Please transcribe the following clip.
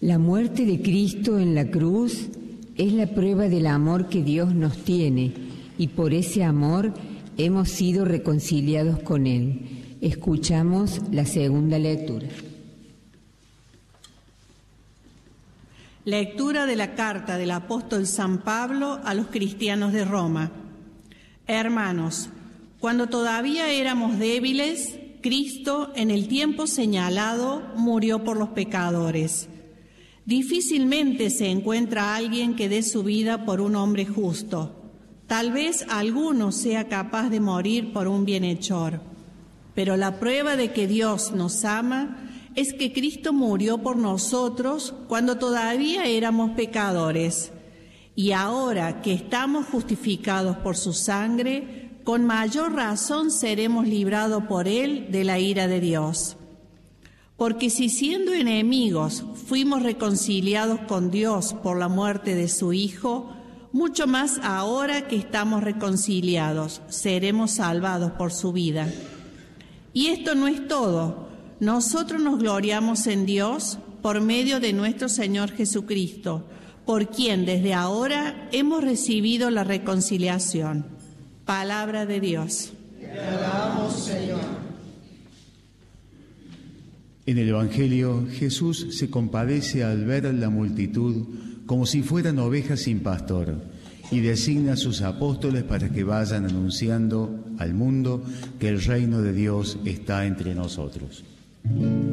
La muerte de Cristo en la cruz es la prueba del amor que Dios nos tiene, y por ese amor hemos sido reconciliados con Él. Escuchamos la segunda lectura. Lectura de la carta del apóstol San Pablo a los cristianos de Roma. Hermanos, cuando todavía éramos débiles, Cristo, en el tiempo señalado, murió por los pecadores. Difícilmente se encuentra alguien que dé su vida por un hombre justo. Tal vez alguno sea capaz de morir por un bienhechor. Pero la prueba de que Dios nos ama es que Cristo murió por nosotros cuando todavía éramos pecadores. Y ahora que estamos justificados por su sangre, con mayor razón seremos librados por Él de la ira de Dios. Porque si siendo enemigos fuimos reconciliados con Dios por la muerte de su Hijo, mucho más ahora que estamos reconciliados, seremos salvados por su vida. Y esto no es todo. Nosotros nos gloriamos en Dios por medio de nuestro Señor Jesucristo, por quien desde ahora hemos recibido la reconciliación. Palabra de Dios. Te alabamos, Señor. En el Evangelio, Jesús se compadece al ver la multitud como si fueran ovejas sin pastor y designa a sus apóstoles para que vayan anunciando al mundo que el reino de Dios está entre nosotros.